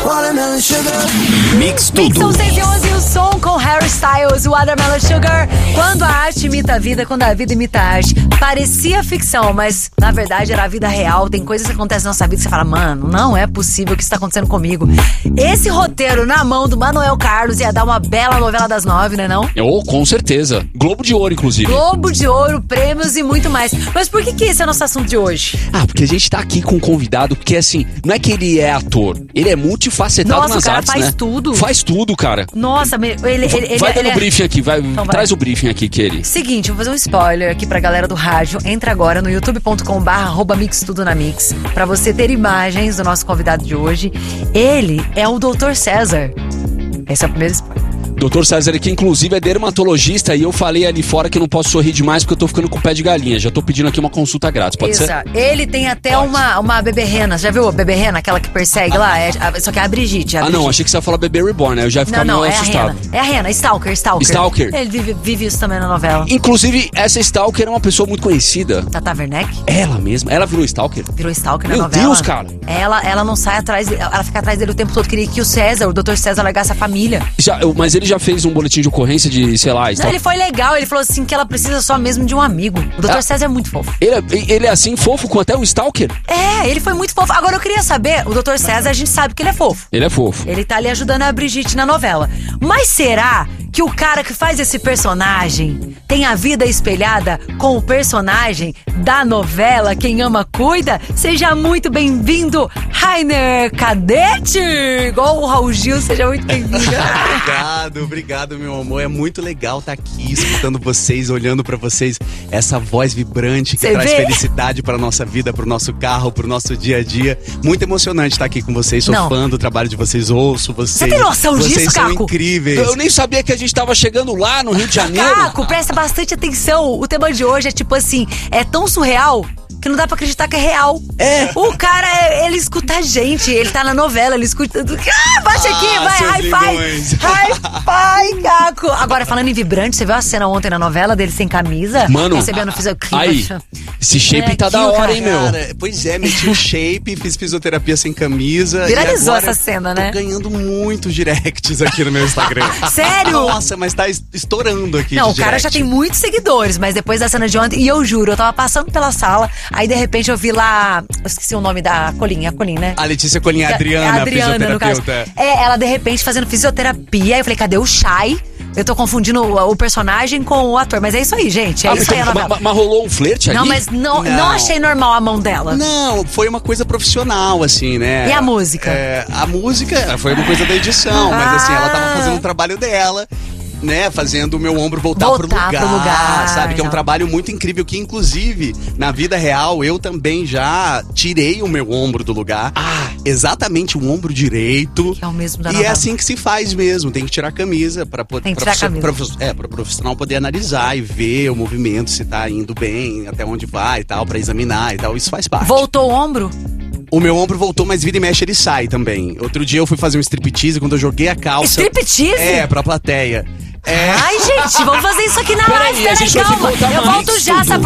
Watermelon Sugar. Mix Tudo. Mix são 611 e o som com Harry Styles, Watermelon Sugar. Quando a arte imita a vida, quando a vida imita a arte. Parecia ficção, mas na verdade era a vida real. Tem coisas que acontecem na nossa vida que você fala, mano, não é possível que isso tá acontecendo comigo. Esse roteiro na mão do Manuel Carlos ia dar uma bela novela das 9, né não? Oh, com certeza. Globo de Ouro, inclusive. Globo de Ouro, prêmios e muito mais. Mas por que esse é o nosso assunto de hoje? Porque a gente tá aqui com um convidado, porque assim, não é que ele é ator, ele é multifacetado. Nossa, nas o cara artes, faz né? tudo. Faz tudo, cara. Nossa, ele vai dando briefing aqui, vai. Traz o briefing aqui, Kelly. Seguinte, vou fazer um spoiler aqui pra galera do rádio. Entra agora no youtube.com/mixtudonamix pra você ter imagens do nosso convidado de hoje. Ele é o Dr. César. Esse é o primeiro spoiler. Dr. César, que inclusive é dermatologista, e eu falei ali fora que eu não posso sorrir demais porque eu tô ficando com o pé de galinha. Já tô pedindo aqui uma consulta grátis, pode ser? Ele tem até uma bebê rena. Já viu a bebê rena, aquela que persegue lá? Só que é a Brigitte. Não, achei que você ia falar bebê reborn, né? Eu já ia ficar meio assustado. É a rena, Stalker. Ele vive isso também na novela. Inclusive, essa Stalker é uma pessoa muito conhecida. Tata Werneck? Ela mesma. Ela virou Stalker? Virou Stalker na Meu novela. Meu Deus, cara. Ela não sai atrás, ela fica atrás dele o tempo todo. Queria que o Dr. César largasse a família. Mas ele já fez um boletim de ocorrência de, sei lá... Não, ele foi legal, ele falou assim que ela precisa só mesmo de um amigo. O Dr. César é muito fofo. Ele é assim, fofo, com até o Stalker? Ele foi muito fofo. Agora eu queria saber, o Dr. César, a gente sabe que ele é fofo. Ele é fofo. Ele tá ali ajudando a Brigitte na novela. Mas será que o cara que faz esse personagem tem a vida espelhada com o personagem da novela Quem Ama Cuida? Seja muito bem-vindo, Rainer Cadete! Igual o Raul Gil, seja muito bem-vindo. Obrigado, meu amor. É muito legal estar aqui escutando vocês, olhando pra vocês, essa voz vibrante que traz felicidade pra nossa vida, pro nosso carro, pro nosso dia a dia. Muito emocionante estar aqui com vocês. Sou fã do trabalho de vocês, ouço vocês. Você tem noção disso, Vocês são Caco? incríveis. Eu nem sabia que a gente tava chegando lá no Rio de Janeiro. Caco, presta bastante atenção. O tema de hoje é tipo assim, é tão surreal que não dá pra acreditar que é real. O cara, ele escuta a gente, ele tá na novela, ele escuta tudo. Bate aqui, vai, hi-fi, Caco. Agora, falando em vibrante, você viu a cena ontem na novela dele sem camisa? Mano, recebendo esse shape tá da hora, hein, meu? Cara, pois é, meti o shape, fiz fisioterapia sem camisa. Viralizou essa cena, né? Tô ganhando muitos directs aqui no meu Instagram. Sério? Nossa, mas tá estourando aqui. Não, o cara já tem muitos seguidores, mas depois da cena de ontem, e eu juro, eu tava passando pela sala, aí de repente eu vi lá, eu esqueci o nome da Colinha, né? A Letícia Colinha, a Adriana, no caso. Ela de repente fazendo fisioterapia, aí eu falei, cadê o Shai? Eu tô confundindo o personagem com o ator, mas é isso aí, gente. Mas rolou um flerte ali? Não, mas não achei normal a mão dela. Não, foi uma coisa profissional, assim, né? E a música? A música foi uma coisa da edição, mas assim, ela tava fazendo o trabalho dela, né, fazendo o meu ombro voltar pro lugar, sabe? Que é um trabalho muito incrível, que inclusive, na vida real, eu também já tirei o meu ombro do lugar. Exatamente o ombro direito. Que é o mesmo da novela. E é assim que se faz mesmo, tem que tirar a camisa pra poder... Pro profissional poder analisar e ver o movimento, se tá indo bem, até onde vai e tal, pra examinar e tal, isso faz parte. Voltou o ombro? O meu ombro voltou, mas vira e mexe ele sai também. Outro dia eu fui fazer um striptease, quando eu joguei a calça... Striptease? Pra plateia. Ai, gente, vamos fazer isso aqui na live, a gente vai calma. Eu volto já, sabe